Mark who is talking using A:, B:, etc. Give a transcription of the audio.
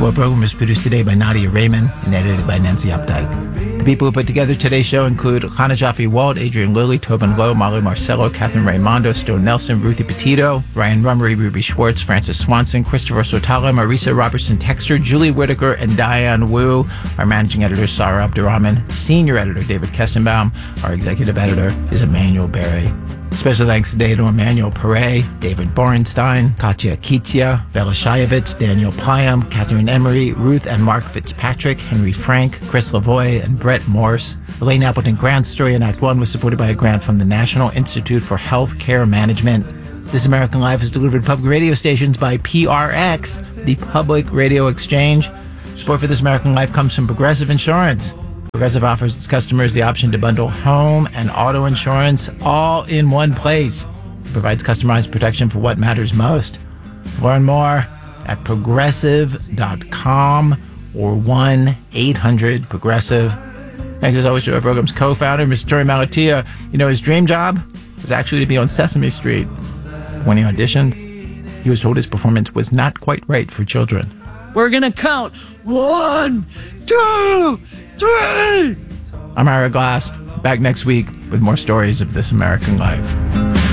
A: Our program was produced today by Nadia Raymond and edited by Nancy Updike. The people who put together today's show include Hannah Jaffe-Walt, Adrian Lilly, Tobin Lowe, Molly Marcello, Catherine Raimondo, Stone Nelson, Ruthie Petito, Ryan Rummery, Ruby Schwartz, Francis Swanson, Christopher Sotala, Marisa Robertson Texter, Julie Whitaker, and Diane Wu. Our managing editor, Sarah Abdurrahman. Senior editor, David Kestenbaum. Our executive editor is Emmanuel Berry. Special thanks today to Emmanuel Pere, David Borenstein, Katya Kitsia, Bella Shayevitz, Daniel Payam, Catherine Emery, Ruth and Mark Fitzpatrick, Henry Frank, Chris Lavoie, and Brett Morse. Elaine Appleton Grant's story in Act 1 was supported by a grant from the National Institute for Health Care Management. This American Life is delivered to public radio stations by PRX, the Public Radio Exchange. Support for This American Life comes from Progressive Insurance. Progressive offers its customers the option to bundle home and auto insurance all in one place. It provides customized protection for what matters most. Learn more at progressive.com or 1-800-PROGRESSIVE. Thanks as always to our program's co-founder, Mr. Torey Malatia. You know, his dream job was actually to be on Sesame Street. When he auditioned, he was told his performance was not quite right for children.
B: We're going to count 1, 2, 3.
A: I'm Ira Glass, back next week with more stories of This American Life.